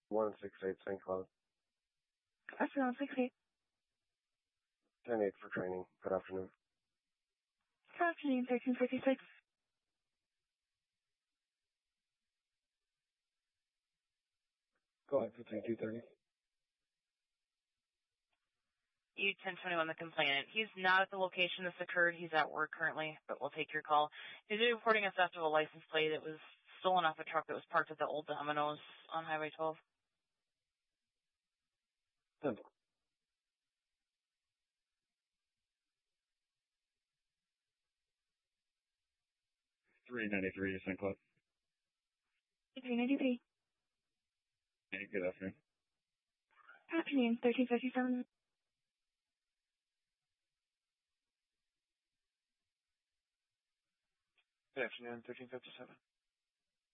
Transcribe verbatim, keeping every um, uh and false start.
one six eight Saint Cloud. That's one six eight. ten eight for training. Good afternoon. Good afternoon, thirteen fifty-six. Go ahead, fifteen two thirty. U ten twenty-one, the complainant. He's not at the location this occurred. He's at work currently, but we'll take your call. He's reporting a theft of a license plate. It was stolen off a truck that was parked at the old Domino's on Highway twelve. ten. three ninety-three Saint Cloud. three ninety-three. Hey, good afternoon. Afternoon, thirteen fifty-seven. Good afternoon, thirteen fifty-seven.